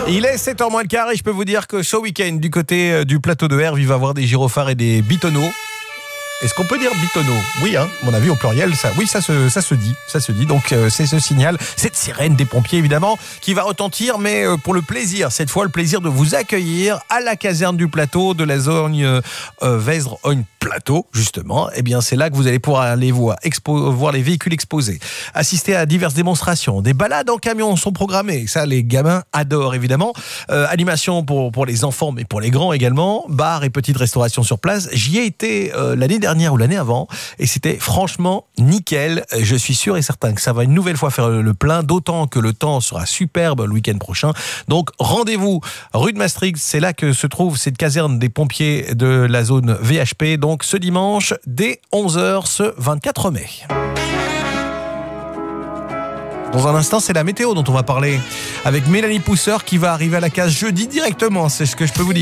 Il est 7h moins le quart et je peux vous dire que ce week-end, du côté du plateau de Herve, il va y avoir des gyrophares et des bitonneaux. Est-ce qu'on peut dire bitonneaux ? Oui, à mon avis, au pluriel, ça se dit. Donc, c'est ce signal, cette sirène des pompiers, évidemment, qui va retentir, mais pour le plaisir, cette fois, le plaisir de vous accueillir à la caserne du plateau de la zone Vesre-Ogne-Plateau, justement. Eh bien, c'est là que vous allez pouvoir aller voir les véhicules exposés, assister à diverses démonstrations. Des balades en camion sont programmées. Ça, les gamins adorent, évidemment. Animation pour les enfants, mais pour les grands également. Bar et petite restauration sur place. J'y ai été l'année dernière ou l'année avant et c'était franchement nickel. Je suis sûr et certain que ça va une nouvelle fois faire le plein, d'autant que le temps sera superbe le week-end prochain. Donc rendez-vous rue de Maastricht, c'est là que se trouve cette caserne des pompiers de la zone VHP, donc ce dimanche dès 11h ce 24 mai. Dans un instant, c'est la météo dont on va parler avec Mélanie Pousseur qui va arriver à la case jeudi directement, c'est ce que je peux vous dire.